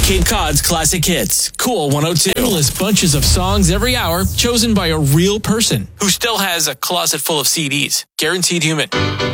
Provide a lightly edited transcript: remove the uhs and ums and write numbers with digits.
Cape Cod's classic hits. Cool 102. Endless bunches of songs every hour, chosen by a real person who still has a closet full of CDs. Guaranteed human.